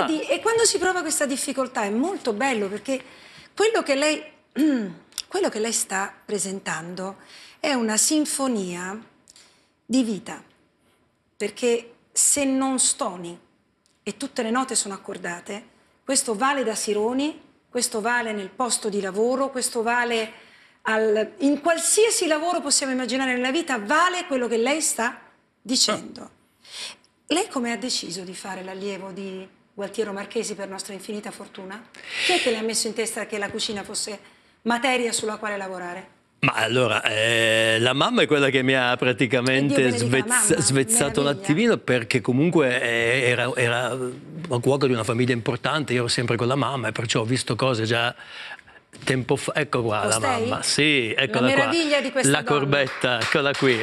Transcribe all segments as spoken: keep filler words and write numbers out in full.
Vedi, e quando si prova questa difficoltà è molto bello, perché quello che lei, quello che lei sta presentando è una sinfonia di vita, perché se non stoni e tutte le note sono accordate, questo vale da Sironi, questo vale nel posto di lavoro, questo vale al, in qualsiasi lavoro possiamo immaginare nella vita, vale quello che lei sta dicendo. Lei come ha deciso di fare l'allievo di Gualtiero Marchesi per nostra infinita fortuna? Chi è che le ha messo in testa che la cucina fosse materia sulla quale lavorare? Ma allora, eh, la mamma è quella che mi ha praticamente svezz svezzato un attimino, perché comunque eh, era, era un cuoco di una famiglia importante, io ero sempre con la mamma e perciò ho visto cose già tempo fa. Ecco qua la mamma, sì, eccola la meraviglia qua, di questa la donna. corbetta, eccola qui.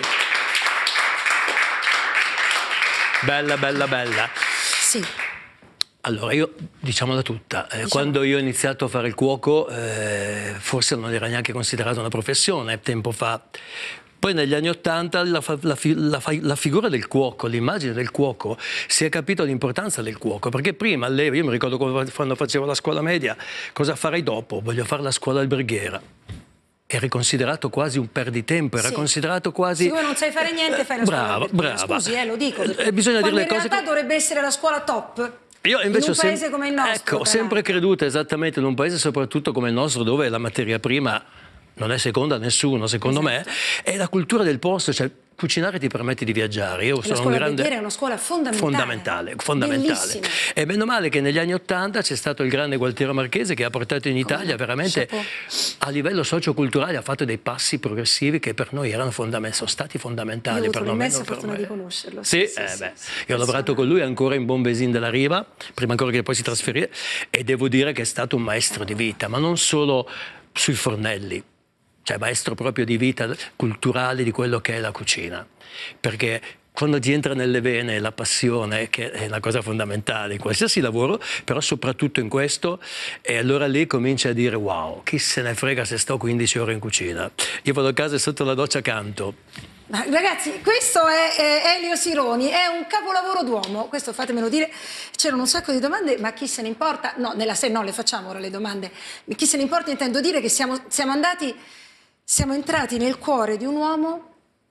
Bella, bella, bella. Sì. Allora, io, diciamola tutta, eh, diciamo. quando io ho iniziato a fare il cuoco, eh, forse non era neanche considerata una professione, tempo fa. Poi negli anni Ottanta la, la, la, la figura del cuoco, l'immagine del cuoco, si è capito l'importanza del cuoco, perché prima, io mi ricordo quando facevo la scuola media, cosa farei dopo? Voglio fare la scuola alberghiera. Era considerato quasi un perditempo, era sì. considerato quasi... Se non sai fare niente, fai la brava, scuola alberghiera. Brava. Scusi, eh, lo dico, eh, bisogna dire le in cose... realtà dovrebbe essere la scuola top. Io invece in un ho paese come il nostro. Ecco, ho sempre creduto esattamente in un paese soprattutto come il nostro, dove la materia prima non è seconda a nessuno, secondo esatto. me, è la cultura del posto, cioè cucinare ti permette di viaggiare. Io sono la scuola un grande... è una scuola fondamentale. Fondamentale, fondamentale. E meno male che negli anni Ottanta c'è stato il grande Gualtiero Marchesi che ha portato in Italia come? veramente Chapeau. a livello socioculturale, ha fatto dei passi progressivi che per noi erano fondamentali, sono stati fondamentali. Io ho per avuto l'immensa per fortuna me. di conoscerlo. Sì, sì, eh sì, beh. sì, io ho lavorato con lui ancora in Bombesin della Riva, prima ancora che poi si trasferisse, e devo dire che è stato un maestro di vita, ma non solo sui fornelli. Cioè maestro proprio di vita culturale di quello che è la cucina, perché quando ti entra nelle vene la passione, che è una cosa fondamentale in qualsiasi lavoro, però soprattutto in questo, e allora lì cominci a dire wow, chi se ne frega se sto quindici ore in cucina, io vado a casa e sotto la doccia canto. Ragazzi, questo è eh, Elio Sironi, è un capolavoro d'uomo, questo fatemelo dire. C'erano un sacco di domande, ma chi se ne importa? No, nella se no, le facciamo ora le domande. Chi se ne importa, intendo dire che siamo, siamo andati... Siamo entrati nel cuore di un uomo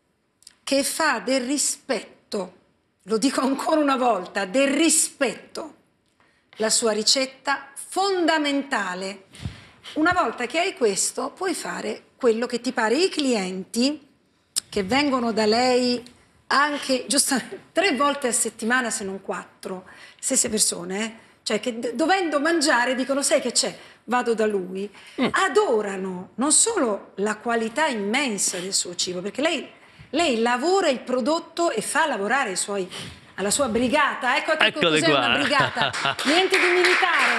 che fa del rispetto, lo dico ancora una volta, del rispetto, la sua ricetta fondamentale. Una volta che hai questo, puoi fare quello che ti pare. I clienti che vengono da lei anche giustamente tre volte a settimana, se non quattro, stesse persone, eh? Cioè che dovendo mangiare dicono, sai che c'è? Vado da lui, mm. adorano non solo la qualità immensa del suo cibo, perché lei, lei lavora il prodotto e fa lavorare i suoi, alla sua brigata. Ecco che cos'è una brigata, niente di militare,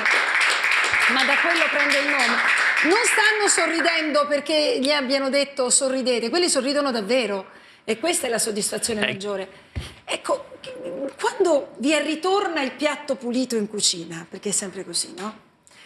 ma da quello prende il nome. Non stanno sorridendo perché gli abbiano detto sorridete, quelli sorridono davvero e questa è la soddisfazione eh. maggiore. Ecco, quando vi ritorna il piatto pulito in cucina, perché è sempre così, no?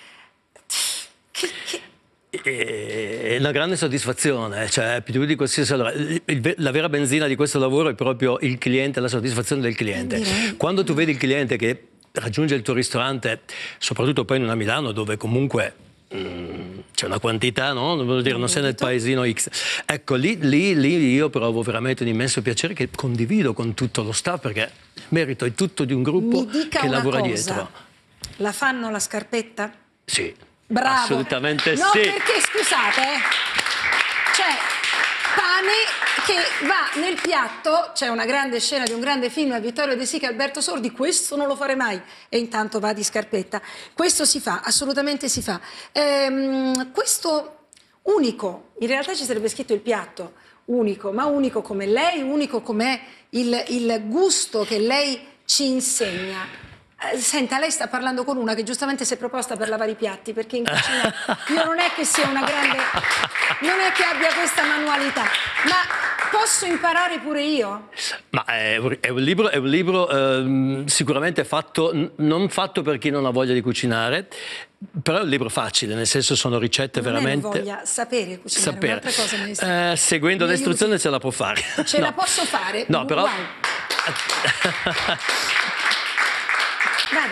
Che, che... È una grande soddisfazione, cioè più di qualsiasi... Allora, il, la vera benzina di questo lavoro è proprio il cliente, la soddisfazione del cliente. Quando tu vedi il cliente che raggiunge il tuo ristorante, soprattutto poi non a Milano, dove comunque mm, c'è una quantità, no? Non voglio dire, non sei nel paesino X. Ecco, lì, lì, lì io provo veramente un immenso piacere che condivido con tutto lo staff, perché merito è tutto di un gruppo che lavora cosa. dietro. La fanno la scarpetta? Sì. Bravo. Assolutamente no, sì. No, perché scusate, eh, c'è pane che va nel piatto, c'è una grande scena di un grande film a Vittorio De Sica e Alberto Sordi, questo non lo farei mai, e intanto va di scarpetta. Questo si fa, assolutamente si fa. Ehm, questo unico, in realtà ci sarebbe scritto il piatto, unico, ma unico come lei, unico com'è il, il gusto che lei ci insegna. Senta, lei sta parlando con una che giustamente si è proposta per lavare i piatti, perché in cucina io non è che sia una grande, non è che abbia questa manualità, ma posso imparare pure io? Ma è, è un libro, è un libro eh, sicuramente fatto, non fatto per chi non ha voglia di cucinare, però è un libro facile, nel senso sono ricette non veramente... Non voglia sapere cucinare, sapere. un'altra cosa mi eh, Seguendo le istruzioni ce la può fare. Ce no. la posso fare? No, però... Wow. Vada.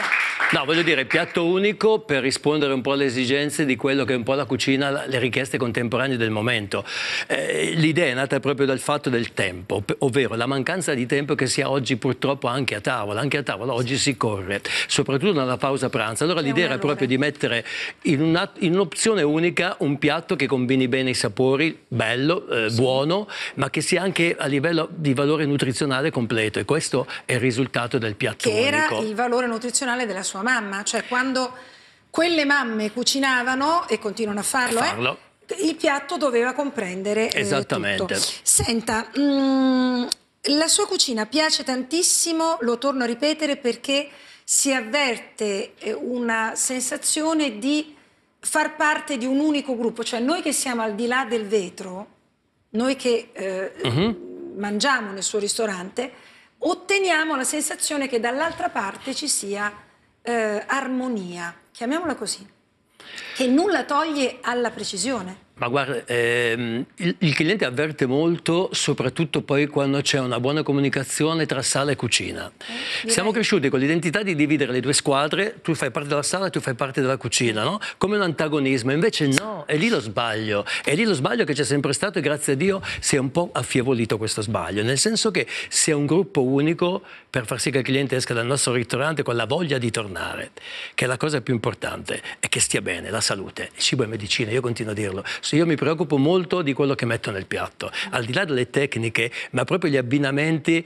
No, voglio dire, piatto unico per rispondere un po' alle esigenze di quello che è un po' la cucina, le richieste contemporanee del momento. Eh, l'idea è nata proprio dal fatto del tempo, ovvero la mancanza di tempo che si ha oggi purtroppo anche a tavola. Anche a tavola oggi si corre, soprattutto nella pausa pranzo. Allora l'idea era proprio di mettere in, una, in un'opzione unica un piatto che combini bene i sapori, bello, eh, sì. buono, ma che sia anche a livello di valore nutrizionale completo. E questo è il risultato del piatto che unico. Che era il valore nutrizionale della sua mamma, cioè quando quelle mamme cucinavano e continuano a farlo, farlo. Eh, il piatto doveva comprendere eh, esattamente. tutto. Senta, mh, la sua cucina piace tantissimo, lo torno a ripetere, perché si avverte una sensazione di far parte di un unico gruppo, cioè noi che siamo al di là del vetro, noi che eh, uh-huh. mangiamo nel suo ristorante, otteniamo la sensazione che dall'altra parte ci sia eh, armonia, chiamiamola così, che nulla toglie alla precisione. Ma guarda, ehm, il, il cliente avverte molto, soprattutto poi quando c'è una buona comunicazione tra sala e cucina. Eh, Siamo cresciuti con l'identità di dividere le due squadre, tu fai parte della sala e tu fai parte della cucina, no? Come un antagonismo, invece no, è lì lo sbaglio, è lì lo sbaglio che c'è sempre stato e grazie a Dio si è un po' affievolito questo sbaglio, nel senso che si è un gruppo unico per far sì che il cliente esca dal nostro ristorante con la voglia di tornare, che è la cosa più importante, e che stia bene, la salute. Il cibo è medicina, io continuo a dirlo. Io mi preoccupo molto di quello che metto nel piatto, al di là delle tecniche, ma proprio gli abbinamenti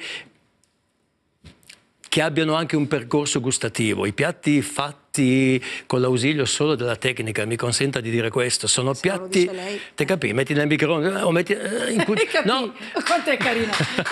che abbiano anche un percorso gustativo. I piatti fatti con l'ausilio solo della tecnica, mi consenta di dire questo, sono se piatti, te capi, metti nel microonde o metti eh, in cucina. No, quanto è carino. No,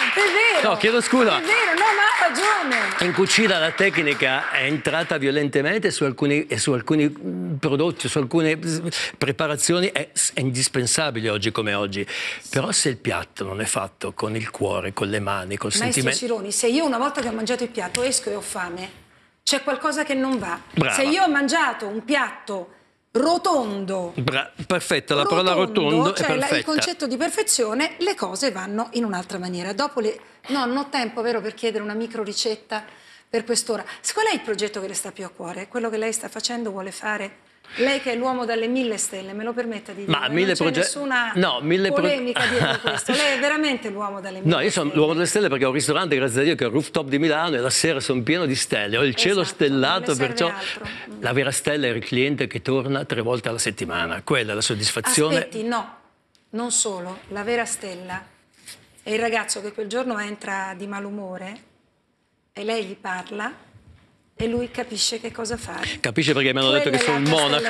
è vero. No, chiedo scusa. È vero, no, ma ha ragione. In cucina la tecnica è entrata violentemente su alcuni, su alcuni prodotti, su alcune preparazioni, è, è indispensabile oggi come oggi. Però se il piatto non è fatto con il cuore, con le mani, col sentimento... Maestro Cironi, se io una volta che ho mangiato il piatto esco e ho fame, c'è qualcosa che non va. Brava. Se io ho mangiato un piatto rotondo, Bra perfetta, la rotondo, parola rotondo cioè è perfetta. Il concetto di perfezione, le cose vanno in un'altra maniera. Dopo le... No, non ho tempo, vero, per chiedere una micro ricetta per quest'ora. Qual è il progetto che le sta più a cuore? Quello che lei sta facendo, vuole fare? Lei che è l'uomo dalle mille stelle, me lo permetta di dire? Ma mille non c'è nessuna no, mille polemica dietro questo. Lei è veramente l'uomo dalle mille stelle. No, io sono l'uomo delle stelle perché ho un ristorante, grazie a Dio, che è il rooftop di Milano e la sera sono pieno di stelle. Ho il cielo esatto, stellato, perciò altro. la vera stella è il cliente che torna tre volte alla settimana. Quella è la soddisfazione. Aspetti, no, non solo. La vera stella è il ragazzo che quel giorno entra di malumore e lei gli parla e lui capisce che cosa fare. Capisce perché mi hanno detto che sono il monaco.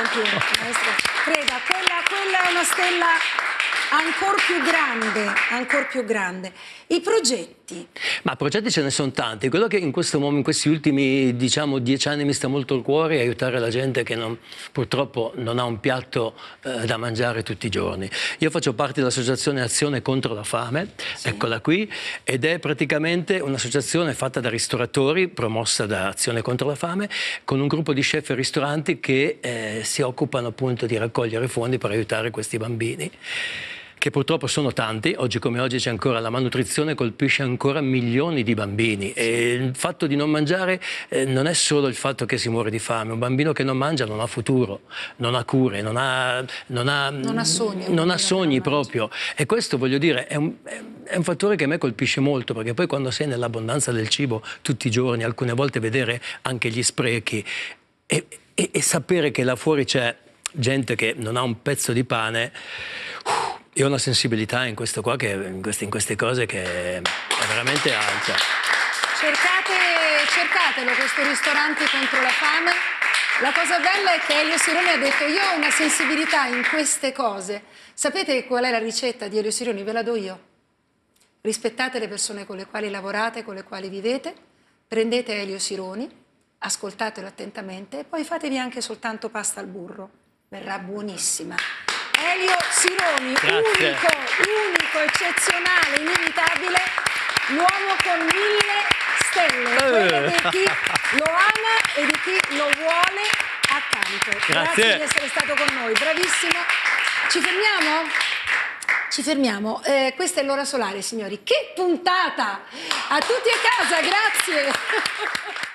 Creda, quella, quella è una stella ancora più grande, ancora più grande. I progetti? Ma progetti ce ne sono tanti. Quello che in, questo momento, in questi ultimi, diciamo, dieci anni mi sta molto al cuore è aiutare la gente che non, purtroppo non ha un piatto eh, da mangiare tutti i giorni. Io faccio parte dell'associazione Azione contro la fame, sì. Eccola qui, ed è praticamente un'associazione fatta da ristoratori, promossa da Azione contro la fame, con un gruppo di chef e ristoranti che eh, si occupano appunto di raccogliere fondi per aiutare questi bambini, che purtroppo sono tanti. Oggi come oggi c'è ancora la malnutrizione, colpisce ancora milioni di bambini, e il fatto di non mangiare eh, non è solo il fatto che si muore di fame. Un bambino che non mangia non ha futuro, non ha cure, non ha, non ha, non ha sogni, non ha sogni proprio, e questo, voglio dire, è un, è un fattore che a me colpisce molto, perché poi quando sei nell'abbondanza del cibo tutti i giorni, alcune volte vedere anche gli sprechi e, e, e sapere che là fuori c'è gente che non ha un pezzo di pane. Uh, Io ho una sensibilità in questo qua, che, in, queste, in queste cose, che è veramente alta. Cercate, cercatelo questo ristorante contro la fame. La cosa bella è che Elio Sironi ha detto: io ho una sensibilità in queste cose. Sapete qual è la ricetta di Elio Sironi? Ve la do io. Rispettate le persone con le quali lavorate, con le quali vivete, prendete Elio Sironi, ascoltatelo attentamente e poi fatevi anche soltanto pasta al burro. Verrà buonissima. Elio Sironi, Grazie. unico, unico, eccezionale, inimitabile, l'uomo con mille stelle, quello di chi lo ama e di chi lo vuole accanto. Grazie. Grazie di essere stato con noi, bravissimo. Ci fermiamo? Ci fermiamo. Eh, questa è l'ora solare, signori. Che puntata! A tutti a casa, grazie!